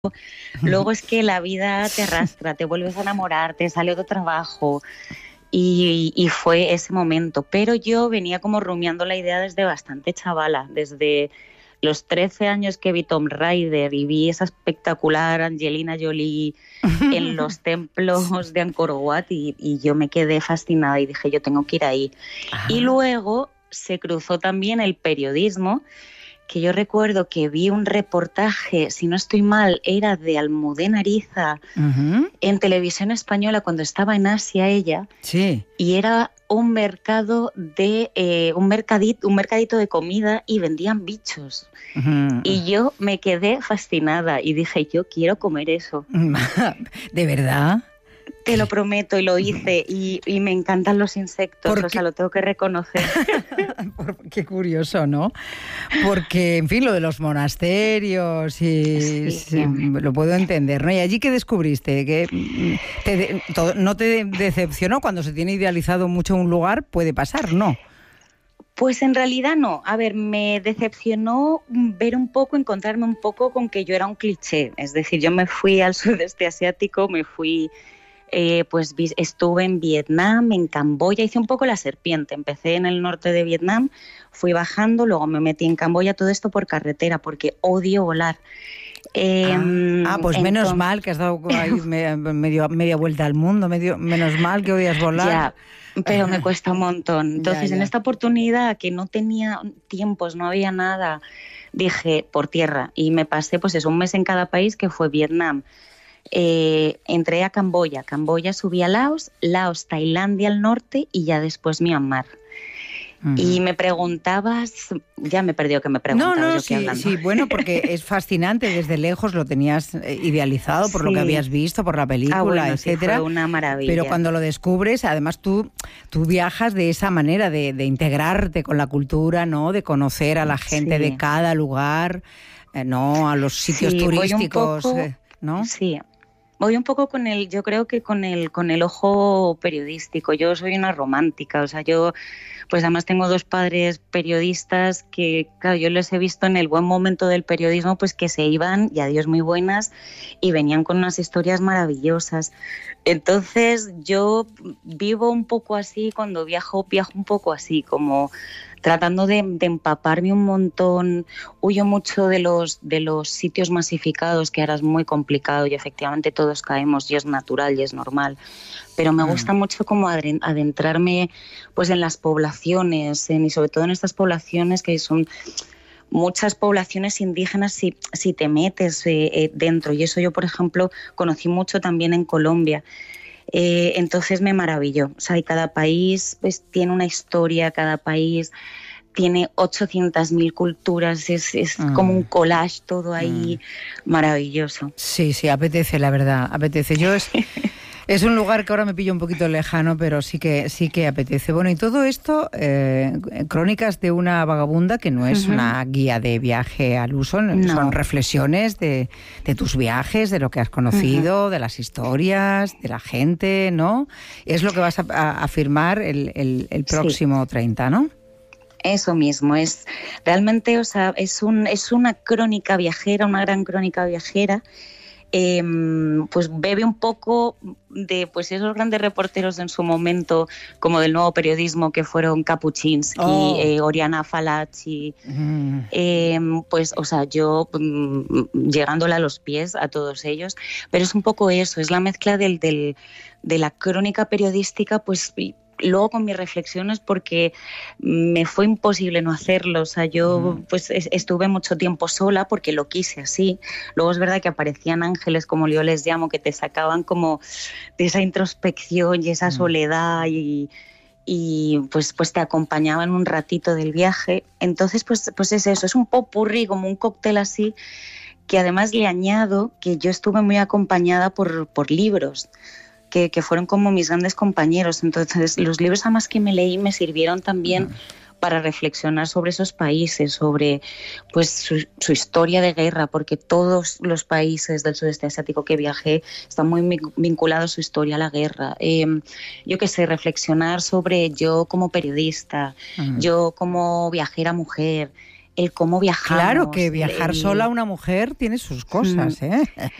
Luego es que la vida te arrastra, te vuelves a enamorar, te sale otro trabajo y fue ese momento. Pero yo venía como rumiando la idea desde bastante chavala, desde los 13 años que vi Tomb Raider y vi esa espectacular Angelina Jolie en los templos de Angkor Wat y yo me quedé fascinada y dije, yo tengo que ir ahí. Y luego se cruzó también el periodismo, que yo recuerdo que vi un reportaje, si no estoy mal, era de Almudena Ariza en Televisión Española cuando estaba en Asia ella, Sí. y era un mercado de un mercadito de comida y vendían bichos. Y yo me quedé fascinada y dije, yo quiero comer eso. ¿De verdad? Te lo prometo, y lo hice, y me encantan los insectos, o sea, lo tengo que reconocer. Qué curioso, ¿no? Porque, en fin, lo de los monasterios, sí, lo puedo entender, ¿no? ¿Y allí qué descubriste? ¿Que no te decepcionó cuando se tiene idealizado mucho un lugar? Puede pasar, ¿no? Pues en realidad no. A ver, me decepcionó ver un poco, encontrarme un poco con que yo era un cliché. Es decir, yo me fui al sudeste asiático, me fui... pues estuve en Vietnam, en Camboya, hice un poco la serpiente. Empecé en el norte de Vietnam, fui bajando, luego me metí en Camboya, todo esto por carretera, porque odio volar. Pues menos mal que has dado ahí media vuelta al mundo, menos mal que odias volar. Ya, pero me cuesta un montón. Entonces, en esta oportunidad que no tenía tiempos, no había nada, dije por tierra y me pasé pues un mes en cada país, que fue Vietnam. Entré a Camboya, subí a Laos, Tailandia al norte y ya después Myanmar. Y me preguntabas, ya me he perdido que me preguntabas. Sí, bueno, porque es fascinante, desde lejos lo tenías idealizado por lo que habías visto, por la película, etcétera. Sí, fue una maravilla. Pero cuando lo descubres, además tú viajas de esa manera de integrarte con la cultura, ¿no? De conocer a la gente de cada lugar, ¿no? A los sitios turísticos, ¿no? Sí. Voy un poco yo creo que con el ojo periodístico. Yo soy una romántica, o sea, yo pues además tengo dos padres periodistas que, claro, yo les he visto en el buen momento del periodismo, pues que se iban, y adiós muy buenas, y venían con unas historias maravillosas. Entonces yo vivo un poco así, cuando viajo un poco así, como tratando de empaparme un montón. Huyo mucho de los sitios masificados, que ahora es muy complicado y efectivamente todos caemos y es natural y es normal. Pero me gusta mucho como adentrarme pues en las poblaciones, y sobre todo en estas poblaciones que son muchas poblaciones indígenas si te metes dentro. Y eso yo, por ejemplo, conocí mucho también en Colombia. Entonces me maravilló. O sea, y cada país pues tiene una historia, cada país tiene 800.000 culturas, es como un collage todo ahí maravilloso. Sí, apetece, la verdad, apetece. Es un lugar que ahora me pillo un poquito lejano, pero sí que apetece. Bueno, y todo esto, Crónicas de una vagabunda, que no es una guía de viaje al uso, son reflexiones de tus viajes, de lo que has conocido, de las historias, de la gente, ¿no? Es lo que vas a firmar el próximo 30, ¿no? Eso mismo, es realmente, o sea, es una crónica viajera, una gran crónica viajera. Pues bebe un poco de pues esos grandes reporteros en su momento, como del nuevo periodismo, que fueron Kapuczynski, Oriana Fallaci, pues, o sea, yo llegándole a los pies a todos ellos, pero es un poco eso, es la mezcla de la crónica periodística, pues luego con mis reflexiones, porque me fue imposible no hacerlo. O sea, yo pues estuve mucho tiempo sola porque lo quise así. Luego es verdad que aparecían ángeles, como yo les llamo, que te sacaban como de esa introspección y esa soledad y pues te acompañaban un ratito del viaje. Entonces pues es eso, es un popurrí, como un cóctel así, que además le añado que yo estuve muy acompañada por libros que fueron como mis grandes compañeros. Entonces los libros además que me leí me sirvieron también para reflexionar sobre esos países, sobre pues su historia de guerra, porque todos los países del sudeste asiático que viajé están muy vinculados a su historia a la guerra. Yo qué sé, reflexionar sobre yo como periodista, yo como viajera mujer, el cómo viajamos. Claro que viajar sola una mujer tiene sus cosas, ¿eh?